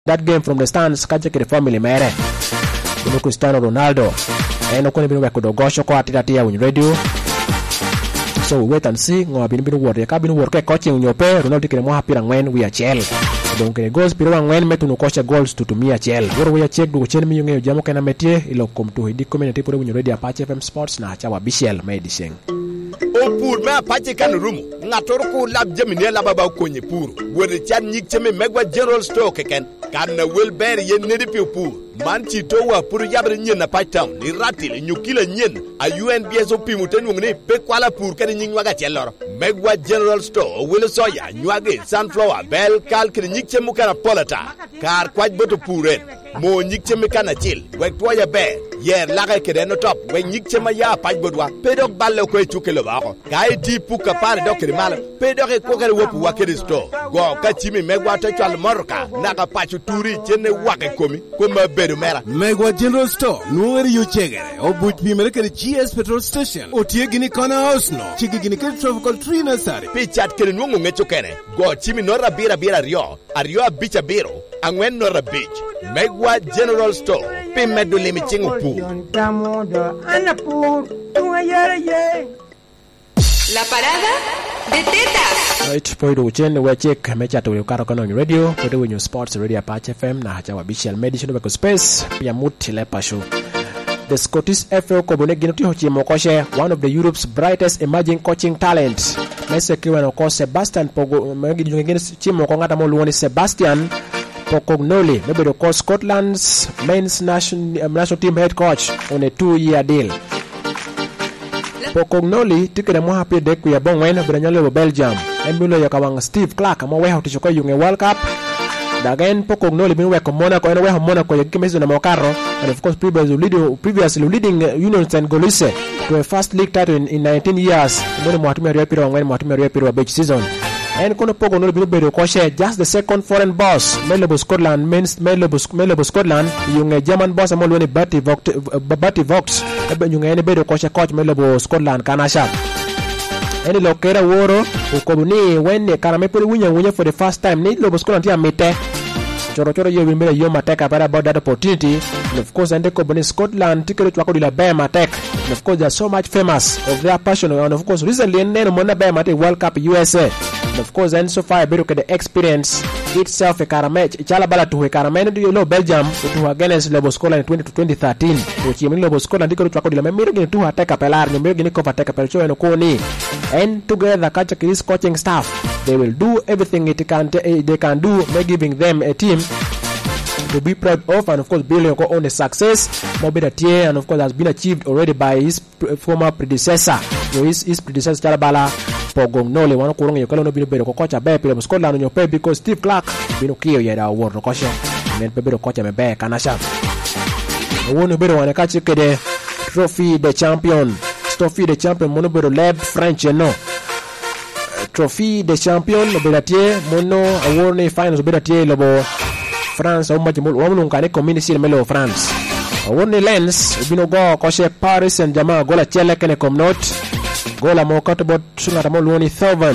that game from the stands kache kede family mere bino Cristiano Ronaldo eno kone bino weko dogosho ko atiratia win radio. So we wait and see ngo bino word ka bino word ke coaching nyope Ronaldo kede mo hapira ngwen we achel donc kede goals piro ngwen metu no coach goals tutumia achel woro we check du chen mi yonge jamo kana metie ilo komtu hidi community pore win radio Apache FM Sports na cha wa Bishel medicine Opur me Apache kan rumu ngator ko lab jemine laba ba konye puru wori chan nyik cheme Megwa General Store keken kan na Wilber yen ne dipi puru man chi to wa puru yabre nyen na Patown ni ratil nyukila nyen a UNBS opimu tenwungne pe kwala pur kan nying waga chelor Megwa General Store wile soya nywage sunflower bell kal kan nyik chemu kana polata kar kwaj boto puren mo nyik cheme kana chil wek toya be yer laga kede no top we nyik chema ya paj bodwa pedok balle ko chukelo bako kai di puka pare dokere mal pedok ko kere wopu wakere store go ka chimi Megwa to chal morka naga pachu turi chene wake komi ko ma bedo mera Megwa General Store nuwer yu chegere obuch bi mere kere GS petrol station otie gini corner house no chigi gini kere tropical tree nursery pichat kere nungu ngecho kene go chimi no rabira rio bicha biro angwen no rabich Megwa General Store pimedo limichingu pu La parada de tetas. Right, poido uchene we check mecha to ukaro kono radio, poido wenyo sports radio Apache FM na hacha wa Bishel medicine weko space pia mutile pasho. The Scottish FA Kobone Ginoti Hochimo Koshe, one of the Europe's brightest emerging coaching talents. Mese kiwa no ko Sebastian Pogo megi jungengi chimo kongata moluoni Sebastian Pocognoli, maybe the coach Scotland's men's national team head coach on a 2-year deal. Pocognoli tikere mo happy de ku ya bongwen branyale Belgium. Embulo yakawang Steve Clark mo weho tichoko yunge World Cup. Again Pocognoli been work Monaco and weho Monaco yakimezo na Mokaro and of course previously leading Union Saint Golice to a first league title in 19 years. Mbona mwatumia riapiro ngwen mwatumia riapiro beach season. And kono Pocognoli been bedo koshe just the second foreign boss Melbourne Scotland Melbourne Scotland yung German boss amol woni Batty Vogt yung ene bedo koshe coach Melbourne Scotland kanasha. Any lokera woro ukobuni when karame puli winya for the first time ni Lobo Scotland ya mete choro yo bimbele yo mateka para about that opportunity. And of course and kobuni Scotland tikero twako dila be matek. And of course they are so much famous of their passion and of course recently neno mona be matek World Cup USA. And of course and so far bedo the experience itself a karame chala bala to karame no lo Belgium to against Lobo Scotland 2013 which yemi Lobo Scotland tikero twako dila memiro gine tu hateka pelar memiro gine ko hateka pelcho eno koni. And together Kachakiri's coaching staff, they will do everything they can do by giving them a team to be proud of and of course building on the success Mobi that year and of course has been achieved already by his former predecessor. His predecessor Chalabala Pocognoli one kurong yokalo no bino ko coach be pele Scotland no pe because Steve Clark bino kiyo ya da award no coach and then bino coach me be kanasha. Wonu bino wane kachikede trophy the champion mono led French no trophy de champion belatie mono award finals belatie lobo France o majmul o mun kane community melo France award lens bino go koshe Paris Saint-Germain gola chele kene komnot gola mo katbot sunga mo loni Thousand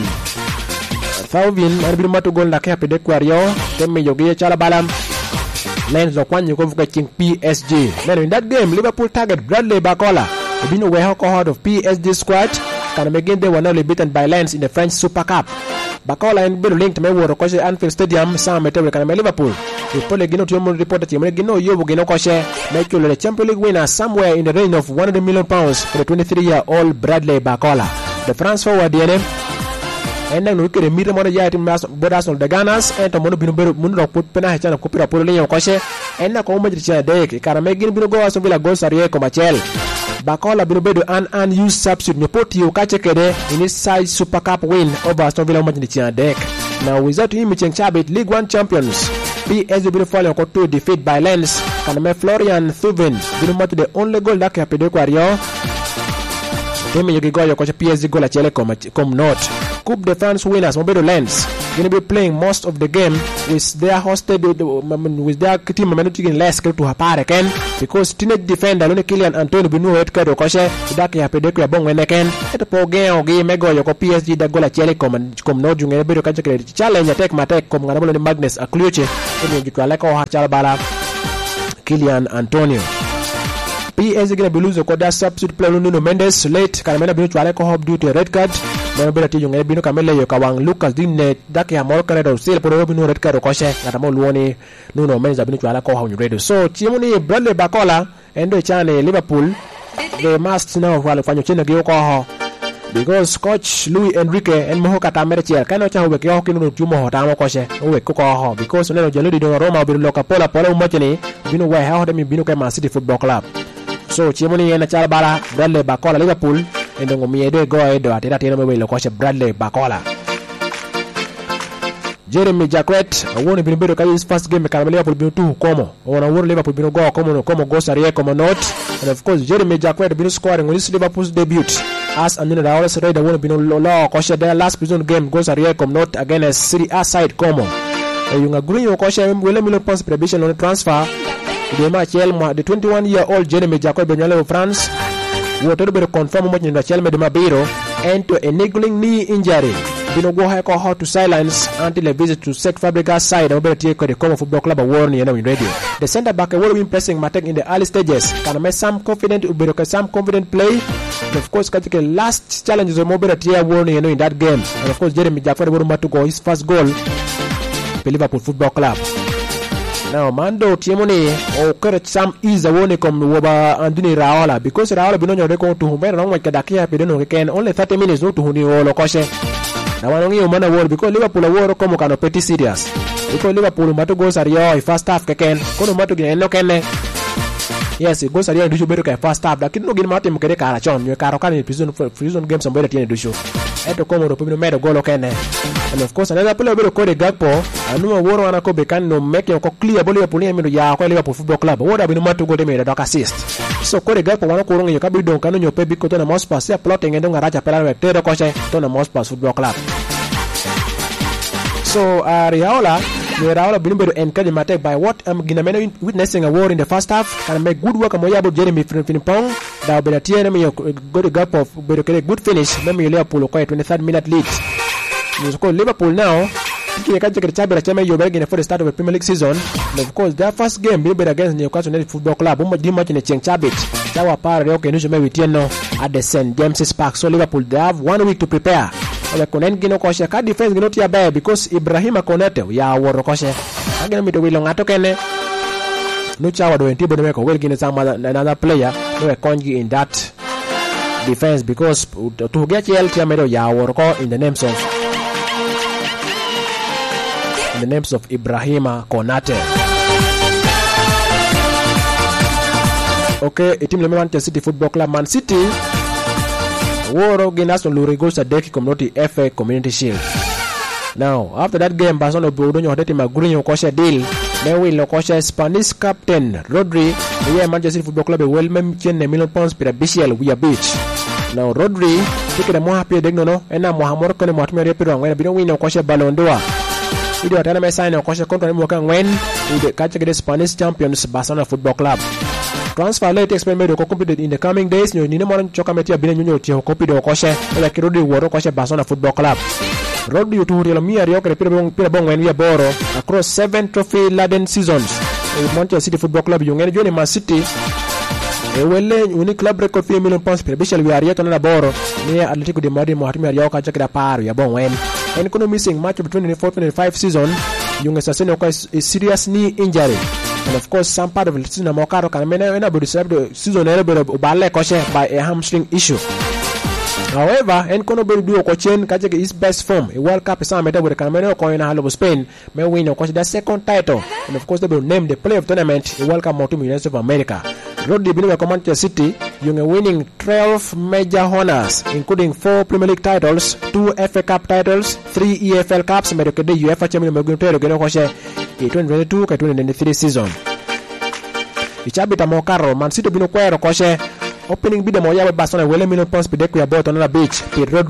arbin matu gol la kepe de quario temme yogi chala balam lens lo kwanyu ko fuka ching PSG. Then in that game Liverpool target Bradley Barcola been aware cohort of PSG squad can again they were not beaten by Lens in the French Super Cup. Barcola and Bill linked me were coach Anfield Stadium Sam Meteor can Liverpool. The Poligino to report that Yamagino Yobugino Koshe make you the Champions League winner somewhere in the range of £100 million for the 23-year-old Bradley Barcola. The France forward DNM and then we could meet the ya team bodas of the Ganas and to Mono put Pena Chana Kupira Polino Koshe and na Koma Deck can make Binogo as Villa Goes Arie Comachel. Barcola binobedo an unused substitute nyopoti ukachekede in his side Super Cup win over Aston Villa Majinichia deck. Now without him Chabit League 1 champions PSG bino falling got to defeat by Lens Kaname Florian Thuven bino matu the only goal that kapede kwario teme yogi goyo kocha PSG goal achele kom not Coupe de France winners mobedo Lens going to be playing most of the game with their hosted with their team managing less to hapare ken because teenage defender Lone Kylian Antonio binu red card okoshe daki ya pedeko ya bongo neken eto poge ogi mego yoko PSG da gola chele kom no junge bedo kaje kre challenge attack matek kom ngana bolo Magnus Akluche eno jitwala ko harchala bala Kylian Antonio. PSG gonna be lose ko da substitute player Nuno Mendes late kana binu chwale ko hob due to red card no bela ti junge binu kamele yo kawang Lucas Digne daki ya mol kare do sel poro binu red card okoshe ngata mo luoni Nuno Mendes binu chwala ko hawnyu redo so chimuni Bradley Bacola endo chane Liverpool they must now wale fanyo chena gyo ko ho because coach Luis Enrique en mo kata merchiel kana cha we kyo kinu tumo ho tamo koshe we ko ho because neno jaludi do Roma binu loka pola umacheni binu we ha ho de binu ka Man City Football Club so chimuni ena chala bala Bradley Bacola Liverpool endo ngomiedo go edo atira tena we lo koshe Bradley Bacola. Jeremy Jacquet won binu bedo ka his first game kana Liverpool binu tu komo ona won Liverpool binu go komo go sarie komo not and of course Jeremy Jacquet binu scoring on his Liverpool's debut as Andino Raiola said that won binu lo koshe their last season game go sarie komo not against Serie A side Como yunga green koshe wele million pounds prohibition on transfer the match the 21-year-old Jeremy Jacquet benyale of France woto be confirm mo nyinda Chelme de Mabiro and to a niggling knee injury bino go hako how to silence until a visit to Cesc Fabregas side over the take the Como Football Club award in radio. The center back will be pressing Matek in the early stages can make some confident play and of course the last challenges of mobile tier won in that game and of course Jeremy Jacquet will to go his first goal for Liverpool Football Club. Now Mando Tiemone o kere some is a wone kom woba Andini Raiola because Raiola binonyo reko to humera no wakadakia pedeno ken only 30 minutes no to huni wolo koshe na wanongi umana wolo because Liverpool woro komo kano petty serious because Liverpool mato go sario first half keken kono mato gino kenne yes go sario ndusho bedo ka first half lakini no gino mato mkere kara chon nyo karo kan prison games ambayo tiene ndusho eto komo ro pibino medo golo kenne and of course another player bedo Cody Gakpo anu woro ana ko bekan no make ko clear bolo ya pulia mido ya ko Liverpool Football Club woda bino mato go de me doka assist so Cody Gakpo wana ko rongo yo kabido kanu nyo pebi ko to na Mospa sia plotting endo ngaracha pela wetero ko che to na Mospa Football Club so Raiola bino bedo encourage Matek by what ginameno witnessing a war in the first half can make good work amoyabo Jeremy Frimpong da bedo tiene me Cody Gakpo bedo kele good finish me Liverpool ko 23rd minute lead. So Liverpool now kile kaje kile chama yo begin for the start of the Premier League season and of course their first game will be against Newcastle United Football Club di match in Cheng Chabit tawa para leo kenisho me witieno at the St James's Park so Liverpool they have 1 week to prepare ole konen gino koshe ka defense gino tia baya because Ibrahima Konate ya woro koshe agena mito wilo ngato kene no chawa do entibo de ko wel gine some another player no e konji in that defense because to get tia mero ya woro ko in the names of Ibrahima Konate. Okay, a team like Manchester City Football Club, Man City woro ginas no lurigo sa deki community FA Community Shield. Now, after that game, Barcelona Boudonyo hadeti magrinyo kosha deal. Then will kosha Spanish captain Rodri, the Manchester City Football Club will mention £1 million per Bishel via beach. Now Rodri, take the more happy degno and now Mohamed Kone Mohamed Repiro when we win kosha Ballon d'Or. Video atana sign kosha contract mo kan when the catch the Spanish champions Barcelona Football Club. Transfer late experiment ko completed in the coming days ni mo choka metia bine nyonyo ti ko pido kosha la kirodi woro kosha Barcelona Football Club. Rodri to real mia rio kre pira bon when we boro across 7 trophy laden seasons. Manchester City Football Club yongene joni Man City wele uni club record £1 million per bishel we are yet on the boro ni Atletico de Madrid mo hatimi rio ka chakira paru ya bon when and kono missing match of 24-25 season yunga sasene ko a serious knee injury and of course some part of the season mokaro kan mena na body season ere ubale koshe by a hamstring issue. However, Enkono Bedu Okochen Kajake is best form. A World Cup is a meta with the Cameroon coin Halo Spain may win the second title. And of course they will name the player of tournament a World Cup more to United of America. Rodri Binu Manchester City, young winning 12 major honors, including 4 Premier League titles, 2 FA Cup titles, 3 EFL Cups, America UEFA Champions League Geno Koshe 2022-2023 season. Ichabita Mokaro, Man City Binu Kwero Koshe. Opening bid mo yawe Barcelona £1 million per deku ya bought on the beach. Rodri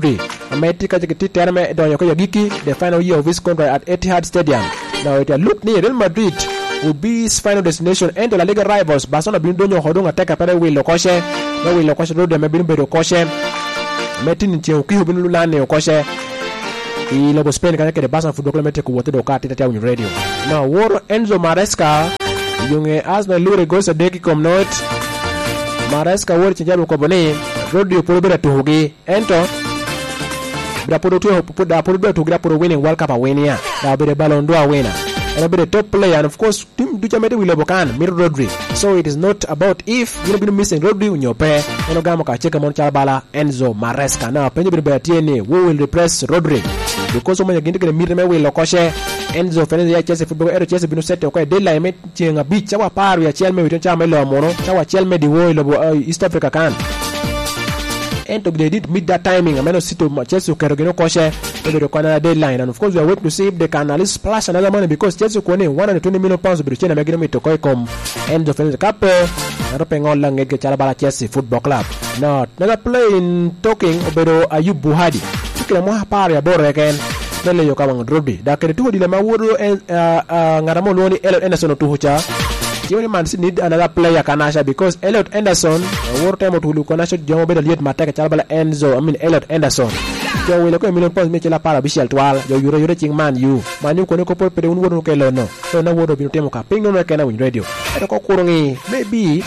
Ameti ka jikiti terme donyo ko yagiki the final year of his contract at Etihad Stadium. Now it look near Real Madrid will be his final destination and the La Liga rivals Barcelona bin donyo hodong ateka pare Will Okoshe. No Will Okoshe road me bin bedo Okoshe. Meti ni cheo ki bin lulane Okoshe. I lobo Spain kana ke de Barcelona Football Club mete ko wote do ka tita on radio. Now war Enzo Maresca yung Arsenal lure goal sa deki kom not. Maresca war chinjabu ko bone radio puro bera tuhugi ento bra puro tu da puro bera tuhugi puro winning World Cup winia da be Ballon d'Or winner and be the top player and of course team du chamete Will Bokan Mir Rodri. So it is not about if you be missing Rodri in your pair eno gamo ka cheka mon chabala Enzo Maresca now penye be tiene who will replace Rodri because someone aginde ke Mir me Will Okoshe Enzo Fernandez ya Chelsea football ero Chelsea binu sete ko deadline met chenga bi chawa paru ya Chelsea me cha melo mono chawa Chelsea di wo lobo East Africa kan and they did meet that timing. I mean, Chelsea can Koshe the corner deadline, and of course we are waiting to see if they can at least splash another money because Chelsea can win 120 million pounds. But Chelsea making me to come end of the cup. Hoping all lang get Chalabala Chelsea Football Club. Now another play in talking about Ayub Buhadi. Kila mwa pari ya bora again. Nele yo kama Rodri. Dakere tuho dile mawuru ngaramo luoni Elliot Anderson tuhucha. You Man City need another player Kanasha because Elliot Anderson world time to look Kanasha Jomo better liet mateka Chalabala Enzo Elliot Anderson yo will ko million pounds mechela para bishal twal yo yuro ching man you ko ne ko por pere un wono ke lono so na wodo binu temo ka pingo no kana win radio eto ko kurungi maybe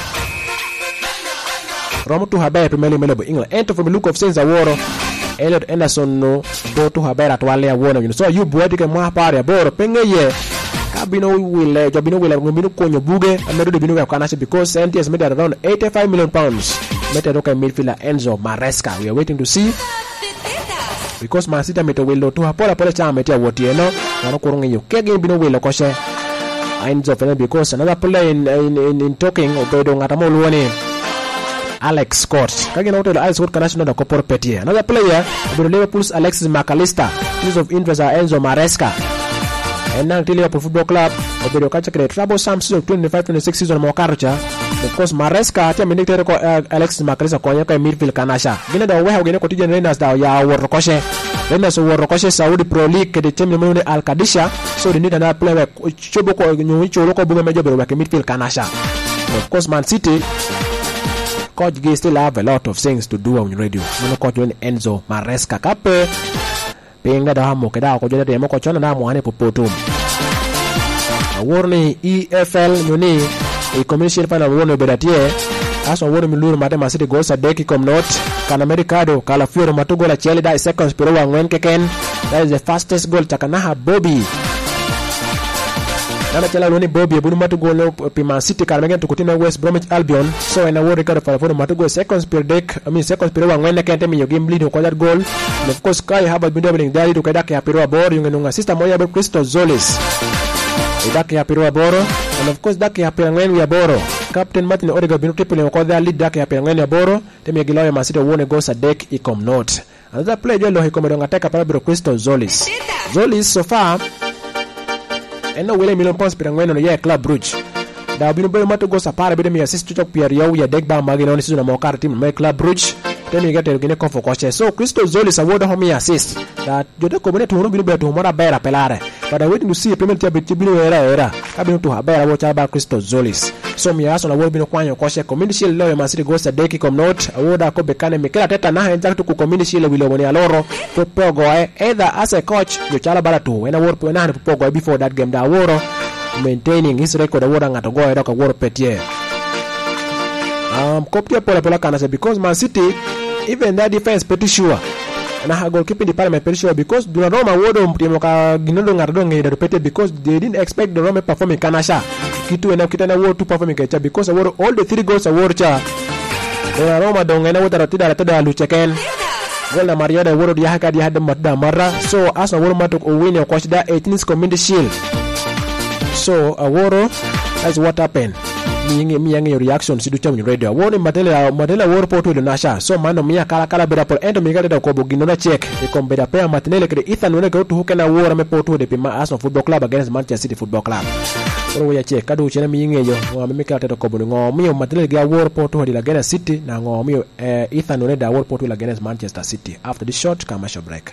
Romo to habe Premier League melebo England enter from the look of sense aworo Elliot Anderson no go to habe atwale ya wono so you boy ke mwa para boro penge ye Bino will konyo buge amedo bino ya Kanasha because NT has made around 85 million pounds. Mete roka midfielder Enzo Maresca. We are waiting to see because Man City mete will to hapola pole cha mete wotieno wana kurungi yo kege bino will Okoshe Enzo Fernandez because another player in talking obedo ngatamo luoni Alex Scott kage noto Alex Scott Kanasha no ko por petie another player obedo Liverpool's Alexis McAllister piece of interest are Enzo Maresca. And now Liverpool Football Club obedo kacha kre troublesome season 25-26 season mo karocha because Maresca ati amenikere ko Alexis McAllister konya ko midfield Kanasha gine da weha gine ko tijen Rangers da ya Worokoshe Rangers Worokoshe Saudi Pro League ke de team no Al Qadisha so they need another player chobo ko nyu cholo ko buga mejo be midfield Kanasha. Of course Man City coach Gay still have a lot of things to do on radio no coach Enzo Maresca kape penga da hamo keda ko jode mo ko chona na mo ane popoto aworni EFL nyoni e commercial final wono bedatie aso wono miluru mate masiti go sa deki kom not kana mericado kala fioro matugo la chele da seconds pero wa ngwen keken that is the fastest goal takanaha Bobby nana chela loni Bobby bunu matugo no Man City kana megen tukutina West Bromwich Albion so in a word record for matugo seconds per deck seconds per wa ngwen kente mi yo game lead ko that goal and of course Kai Havertz been doubling dari to kada ya pero bor yung nunga system moya be Christo Zolis idake ya pero boro and of course dake ya pero ngwen ya boro Captain Martin Odegaard been triple ko da lead dake ya pero ngwen ya boro temi gilawe Man City won go sa deck ikom not another play jo lo hikomo ngataka para bro Christo Zolis so far and no will million pounds per ngwen no ya Club Brugge da binu be matugo sa para be mi assist to Pierre Yao ya deck ba magino ni season mo kar team me Club Brugge temi gete gine ko fokoshe so Christo Zolis award home assist that jode ko bene to no binu be to mora bera pelare but I waiting to see payment ya beti binu era kabinu to habera wo cha ba Christo Zolis so mi aso na wo binu kwanyo koshe community shield lo Man City go sa deki kom not award ko bekane mikela teta na henja to community shield wilo boni aloro to pogo either as a coach yo chala bara to when award po na pogo before that game da aworo maintaining his record award ngato go era ko award petie kopia pola Kanasha because Man City even that defense pretty sure na goalkeeping department pretty sure because Donnarumma wodo mpimo ka ginondo ngardo ngai da repeated because they didn't expect Donnarumma performing Kanasha kitu ena kitana wo to performing kacha because award all the 3 goals award cha Donnarumma donga na wotara tada lucheken gol na Mario da wodo ya haka dia hada madda marra so as award matok o win ko da 18th community shield so award that's what happened mi reaction sidu chamu radio woni madela wor poto de nasha so mano mi kala beda por endo mi gada ko bogino na check e kom beda pe matinele kre Ethan wona go to hukena wor me poto de pima Arsenal Football Club against Manchester City Football Club Oro ya che kadu chene mi ngeyo ngo mi kala teto kobo ngo mi Martinelli ga war Porto di la Gana City na ngo mi Ethan One da war Porto la Gana Manchester City. After the short commercial break.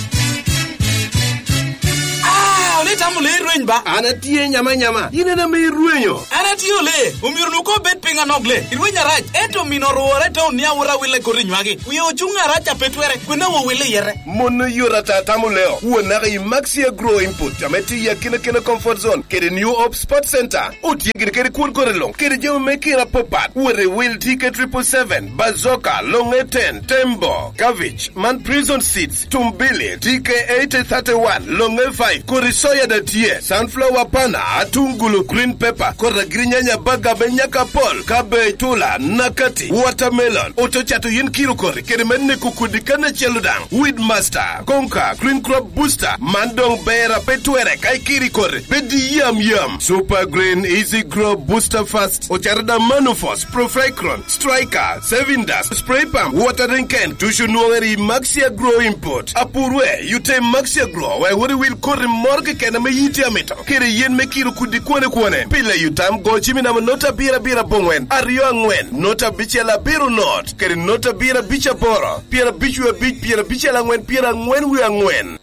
Tamu le rueny ba ana tie nyama ine na me ruenyo ana tio le umiru nuko bet pinga nogle irwenya raj eto minoro to nia ura wile korinywagi wiyo chunga racha petwere kuna wo wile yere mono yurata tamu leo wona ga Maxia Grow Input ameti ya kina comfort zone kede New Hope Sport Center utie kede kun korelong kede jemo mekira popat wore will ticket 777 Bazooka Longe 10 Tembo Cabbage Man Prison Seats Tumbili TK8031 Longe 5 Korisoya da tie sunflower pana atungulu green pepper kora grinyanya baga benyaka pol kabe tula nakati watermelon otochato yin kilo kore kede menne kukudikana cheludang weed master konka green crop booster mandong bera petwere kai kiri kore bedi yam super green easy grow booster fast ocharda manufos proficron striker sevindas spray pump watering can tushunuongeri Maxia Grow Import apurwe yute Maxia Grow we wori will kore morgue na mayiti amito kere yen mekiru kudi kwane pile yutam go chimina nota bira bongwen ariyo angwen nota bichela biru not kere nota bira bicha boro pira bichwe bich pira bichela angwen pira angwen wi angwen.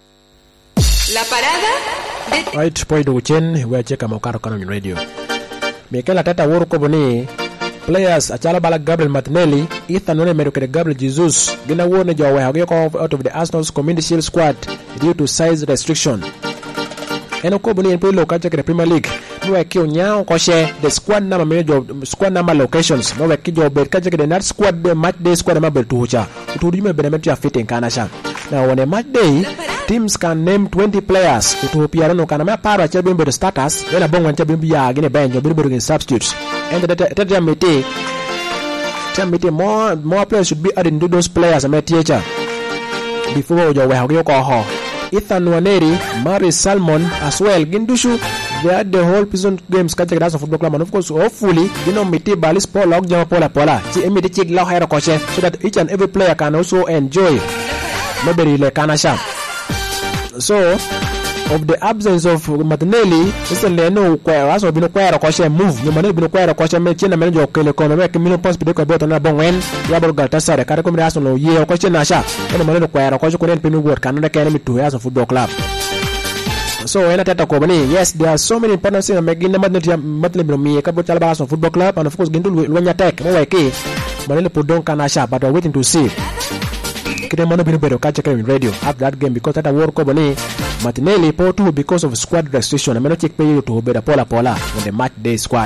La parada de right point uchen we cheka mokaro kana radio Mikel Tata woro ko boni players achala bala Gabriel Martinelli Ethan One merukere Gabriel Jesus gina wone jo we hage ko out of the Arsenal's Community Shield squad due to size restriction. Eno ko boni en pelo ka chekere Premier League no e kio nyao ko she the squad number manager squad number locations no we kijo bet ka chekere that squad the match day squad number tucha utudi me benefit ya fit in Canada. Now on a match day teams can name 20 players to piano no kana ma para chebe be starters ena bon wan chebe ya gine bench be be substitutes and the Chamite more players should be added into those players and teacher before you will go ho Ethan Waneri, Mari Salmon as well Gindushu they had the whole season games catch the football club and of course hopefully you know miti balis Paul log jama pola chi emiti chik law hero coach so that each and every player can also enjoy maybe le kanasha. So of the absence of Martinelli recently no kwa aso bino kwa coach move no mane bino kwa coach me chena manager kele ko me kemino post bide ko beto na bonwen ya bor Galatasaray kare ko mi aso no ye coach na sha no mane kwa coach ko nen pinu word kan na kene mi to as football club. So ena tata ko bani yes there are so many important things me ginna matle bino mi ka bo chala aso football club and of course gindul wanya tek mo wa ke mane po don kana sha but waiting to see kide mono bino bedo catch in radio after that game because that work ko bani Martinelli Porto because of squad restriction. I'm not check pay to be the pola on the match day squad.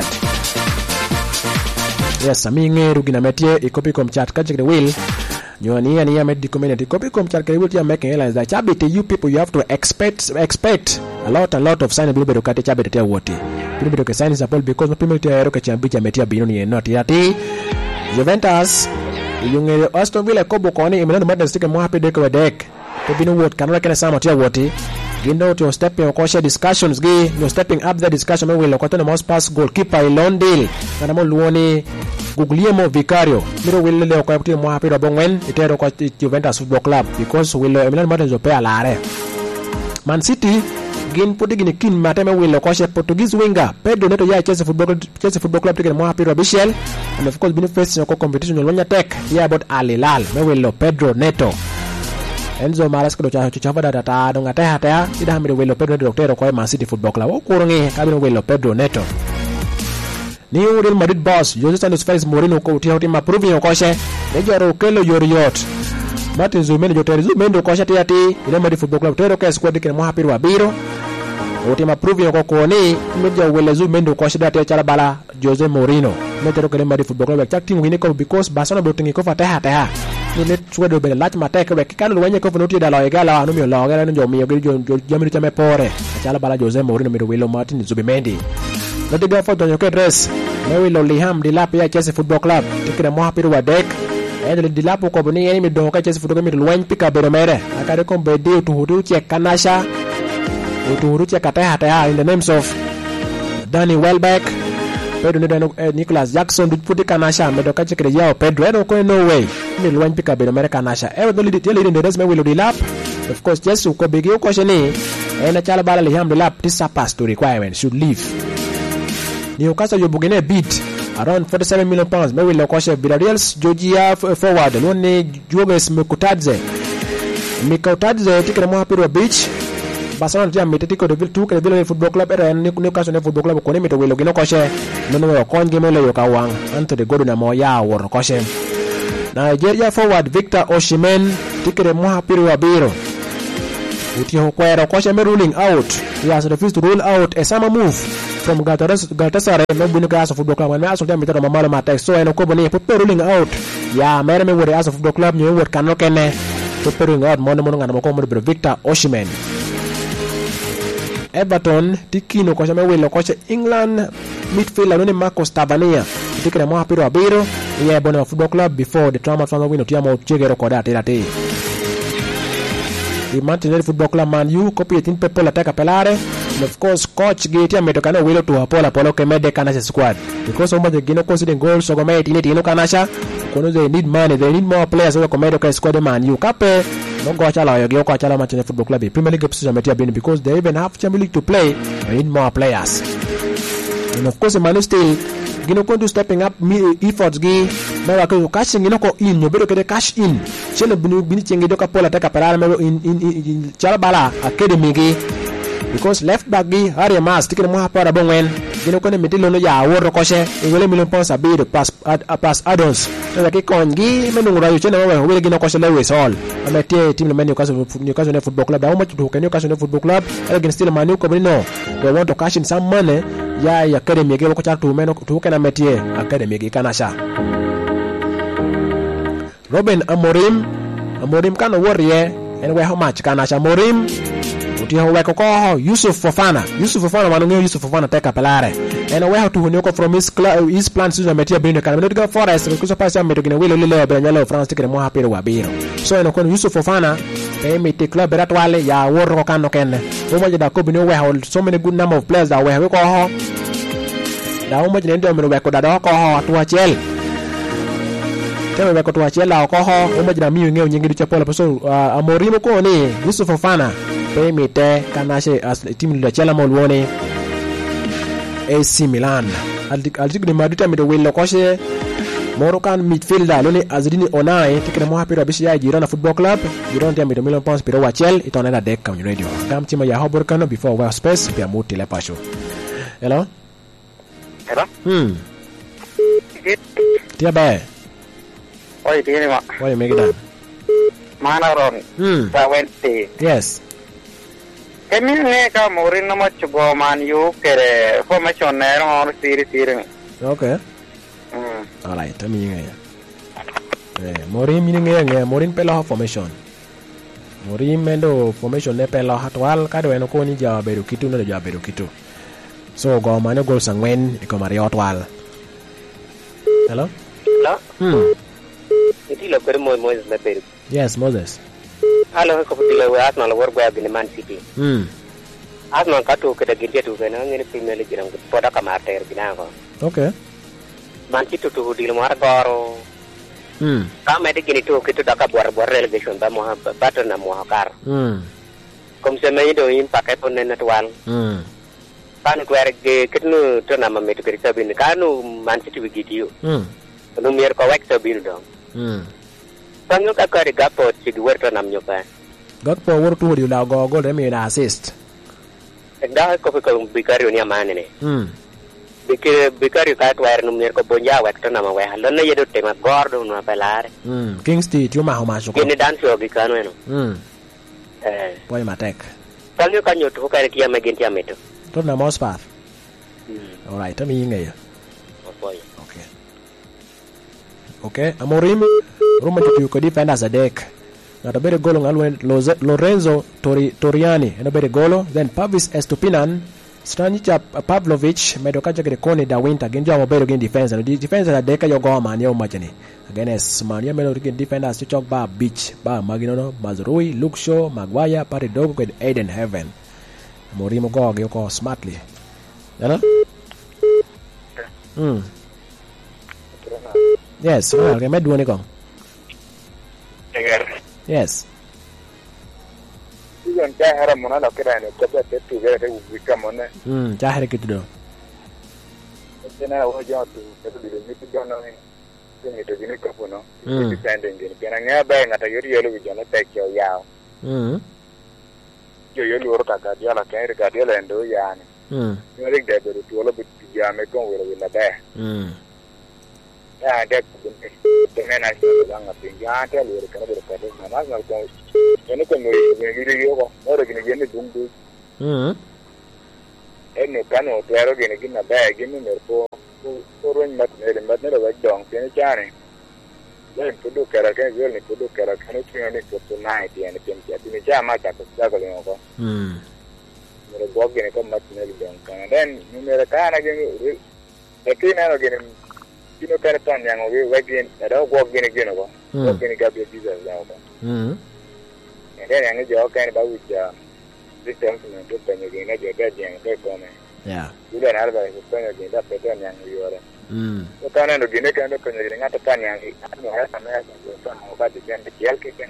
Yes, Sami Ngeru gina metie ikopi kom chat ka check the wheel. Nyoni ani ya med the community ikopi kom chat ka will ya making realize that chabite you people you have to expect a lot of sign bill bedo kate chabite te wote. Bill bedo ke sign support because people te ero ka chambicha metia binoni not yati. Juventus yung Aston Villa kobo koni imeno madden stick mo happy de ko dek. To bino word kanora kena sama tia wote. Gindo to stepping ko share discussions gi no stepping up the discussion we lo koto most pass goalkeeper Londale kana mo luoni Guglielmo Vicario miro will le ko apti mo happy bongwen itero ko Juventus Football Club because we lo Emiliano Martinez zo pe alare. Man City gin podi gini kin mateme we lo ko share Portuguese winger Pedro Neto ya Chelsea Football Club tikene mo happy Bichel and of course bino face ko competition lo nya tek ya about Al Hilal me we lo Pedro Neto Enzo Mares ko chafa data donga hata ida hamire welo Pedro Neto ko Man City Football Club o kurongi kabino welo Pedro Neto ni Real Madrid boss Jose Santos Felix Moreno ko tioti ma proving ko she de joro kelo yoriot Martin Zubimendi Zubimendi ko she tiati Real Madrid Football Club tero ka squad ke mo hapiru abiro o tema proving ko ni media welo Zubimendi ko she data chala bala Jose Mourinho metero ke Real Madrid Football Club chak team wini ko because Barcelona botingi ko hata ni suedo be lat mateke be kanu wenye ko funuti da loega la anu mi loega no jo mi jo chame pore chala bala Jose Mourinho mi welo Martin Zubimendi no te befo donyo ke dress me welo Liam Delap ya Chelsea Football Club tikire mo hapiru wa dek e Delap ko boni eni mi don ka Chelsea Football Club mi lwen pika bero mere akare ko be de to hudu che kanasha to hudu che hata in the names of Danny Welbeck Pedro Nicolas Jackson du puti kanasha me do ka chekere yao Pedro ko no way ni lwen pika be America kanasha e do lidi tele in the rest me will Delap of course just ko bigi ko sheni e na chala bala Liam Delap this pass to requirement should leave Newcastle you bugine beat around 47 million pounds. Me will lokoshe Villarreal's Georgia forward lone Juoges Mikotadze tikere mo hapiro beach. Barcelona tia metetiko de Ville ke Ville Football Club era Newcastle Football Club ko ne meto welo gino koshe no kon game le yokawang anto de godo na mo ya wor koshe. Nigeria forward Victor Osimhen tikere mo hapiro abiro. Utio kwero koshe me ruling out. He has refused to rule out a summer move from Galatasaray no bunu gas Football Club when aso dem metero mamalo mate so eno ko boni put ruling out ya mere me wore aso Football Club nyu wor kano kene put ruling out mono ngana mo ko mo Victor Osimhen. Everton tikino koshe me welo koshe England midfielder no Marcos Tavernier tikere mo hapiro abiro ye bono Football Club before the trauma from win otiamo chegero koda tirate. The Manchester Football Club Man U copy tin people attack pelare and of course coach Gitia metokana wilo to Apollo Kemede Kanasha squad because so much the Gino considering goals so gome tino Kanasha kono they need money, they need more players so Komedo ka squad Man U kape no go chala yo ko chala Manchester Football Club Premier League position metia bin because they even have Champions League to play, they need more players. And of course Man U still Gino going to stepping up efforts gi na ko cash ngino ko in no bedo ke cash in chele bini chengi doka pola taka parala me in chala bala academy gi because left back gi Harry Mas tikere mo hapara bonwen gino ko ne mitilo no ya woro koshe ngole million pounds abiro pass addons so ke kon gi menungu rayo chene we wele gino koshe Lewis Hall amete team le Newcastle Football Club how much do Newcastle Football Club against still Man U ko no they want to cash in some money ya academy gi ko cha to meno to kana metie academy gi Kanasha. Robin Amorim kana warrior and we how much Kanasha Amorim utio we ko Yusuf Fofana manunge Yusuf Fofana take pelare and we have to hunyoko from his plans to metia bring kana no go forest because pass am meto gine wele lele Branyalo France tikere mo hapiro wabiro so eno kono Yusuf Fofana e meti club ratwale ya woro kano kenne o mo da ko bino we have so many good number of players that we have ko ho da o mo jine ndo me ko da ko ho atu achel teme ko to achela ko ho o mo jina mi ngeo nyingi cha pola so Amorim ko ni Yusuf Fofana pe mete Kanashe as team la chela mo woni AC Milan altik de Madrid me do welo koshe Moroccan midfielder loni Azrini Onai tikere mo hapiro bishi ya Girona Football Club Girona te $1 million pero wachel itonela deck kam radio kam tima ya hobor kano before we space pia muti le pasho hello tia ba oi tiene ma oi me gidan mana ron sa Wednesday yes Emine ka Mourinho mo chugo Man U kere formation nero on siri okay alright tami ngaya Mourinho pela formation Mourinho mendo formation ne pela hatwal kado eno ko ni jabedo kitu so go mane gol sangwen iko Mario twal hello Iti lo pero Moses le pero yes Moses halo ko putila we Arsenal war go abin Man City Arsenal ka to kada ginte to kana ngene Premier League ram ko poda ka mater binako okay Man City to dil mar goro ka me de gini to kitu da ka bor relegation ba mo bato na mo hakar comme se me do in pakai pon na twal kan kwere ge kitnu to na ma me to kirita bin kanu Man City wi gidio no mier ko wek to bin do Tanyo ka kare gapo chig werto nam nyopa. Gapo werto di la go gol remi na assist. Da ko bikario ni amane ne. Bikario ka twar num ner ko bonja wek to nam we halo na yedo tema gordo no pelare. Kingsley tio ma homa so ko. Ni dan so bikano eno. Boy matek. Tanyo ka nyoto ko kare kia magenti ameto. To na Mospath. All right, tami ngai. Boy. Okay, Amorim Roma to ko defend as a deck. Na tabere golo ngalwen Lorenzo Toriani na bere golo then Pavis Estupinan Stanicha Pavlovic medokaja ke kone da winter genja mo bere gen defense no defense da deck yo go man yo machani against Mania melo gen defenders to chok ba beach ba Maginono Mazrui Luxo Maguire Pari Dogo with Aiden Heaven Amorim go yo ko smartly yana yes okay me duone kong yes Iyan jahara mona la kira ne kaba te tu gere ubika mona jahara kitu do Tena hoja tu itu di sini tu jono ini tu gini kapu no. Itu standing gini. Kena ngapa ngata yuri yolo jono tek yo yao. Yo yolo ora ka dia la kair ka dia lendo yani. Yori de beru tu lo bit ya me kon wala wala ba. Ya de ku ne. Tena na so nga pinga ta lo ka beru ka de na na ko. Ini ko no yuri yo ko. Ora gini gini dungu. Ene kano tero gini gina ba gini merpo. Orang mat ne ba dong tiene chane. Len kudu kara kan yo ni kudu kara kan tiene ni ko tonight yani pem ya tiene chama ka ko ko le ko. Mere go gini ko mat ne dong kan den ni mere kana gini ekina no gini kino kara tan yang o we gini da go gini gini ko. Go gini ga bi biza da ko. Den yang jo kan ba wi ja. Sistem ni to penye gini ga ga yang ko me. Yeah. Juga ada banyak sebenarnya kita betul yang lihat. Karena do gini kan do pengen ngata kan yang anu ya sama ya sama obat yang kecil kita.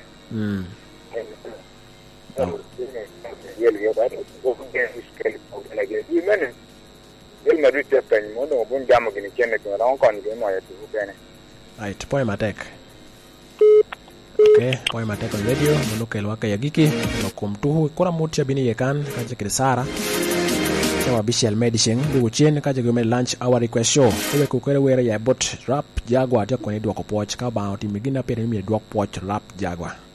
Ya lihat ada bukan sekali lagi. Gimana? Dia mari cepat ni, mau pun jam gini kena kena orang kan gini mau itu bukan. Right, poin matek. Okay, poin matek on radio, menuke lwaka ya giki, lokumtuhu kora mutia bini yekan kaje kirisara. Wa bishel medicine du chen ka jego med lunch hour request show we ko kwere were ya bot rap jagwa te ko ni dwoko poch ka ba ti migina pere mi dwok poch rap jagwa